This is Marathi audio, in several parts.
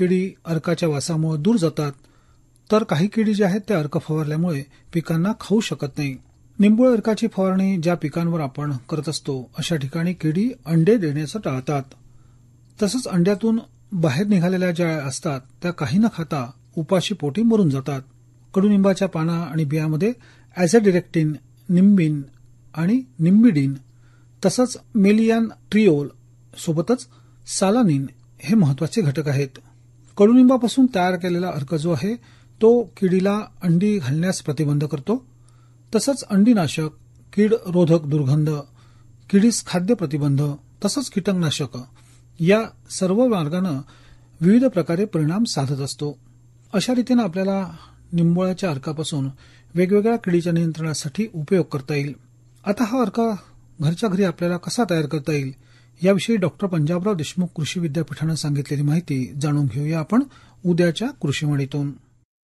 किडी अर्काच्या वासामुळे दूर जातात, तर काही किडी ज्या आहेत त्या अर्क फवारल्यामुळे पिकांना खाऊ शकत नाही. निंबोळी अर्काची फवारणी ज्या पिकांवर आपण करत असतो अशा ठिकाणी किडी अंडे देण्याचं टाळतात. तसंच अंड्यातून बाहेर निघालेल्या ज्या असतात त्या काही न खाता उपाशी पोटी मरून जातात. कडुनिंबाच्या पाना आणि बियामध्ये ॲझॅडिरेक्टिन, निंबिन आणि निंबिडिन तसंच मेलियान ट्रिओल सोबतच सालानिन हे महत्वाचे घटक आहेत. कडुनिंबापासून तयार केलेला अर्क जो आहे तो किडीला अंडी घालण्यास प्रतिबंध करतो. तसंच अंडीनाशक, कीड रोधक दुर्गंध, किडीस खाद्य प्रतिबंध तसंच कीटकनाशक या सर्व मार्गानं विविध प्रकारे परिणाम साधत असतो. अशा रीतीनं आपल्याला निंबोळ्याच्या अर्कापासून वेगवेगळ्या किडीच्या नियंत्रणासाठी उपयोग करता येईल. आता हा अर्क घरच्या घरी आपल्याला कसा तयार करता येईल याविषयी डॉक्टर पंजाबराव देशमुख कृषी विद्यापीठानं सांगितलेली माहिती जाणून घेऊया आपण उद्याच्या कृषीवाणीतून.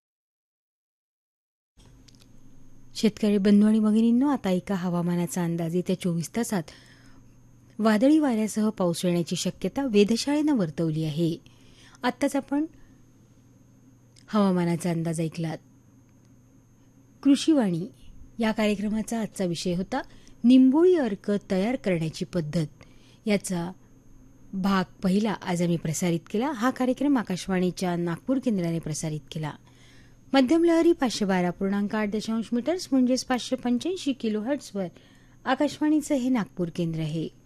शेतकरी बंधू आणि भगिनींनो, आता एका हवामानाचा अंदाज येत्या 24 तासात वादळी वाऱ्यासह पाऊस येण्याची शक्यता वेधशाळेनं वर्तवली आहे. आत्ताच आपण हवामानाचा अंदाज ऐकलात. कृषीवाणी या कार्यक्रमाचा आजचा विषय होता निंबोळी अर्क तयार करण्याची पद्धत. याचा भाग पहिला आज आम्ही प्रसारित केला. हा कार्यक्रम आकाशवाणीच्या नागपूर केंद्राने प्रसारित केला. मध्यम लहरी 512.8 मीटर्स म्हणजेच 585 किलोहर्ट्झवर आकाशवाणीचं हे नागपूर केंद्र आहे.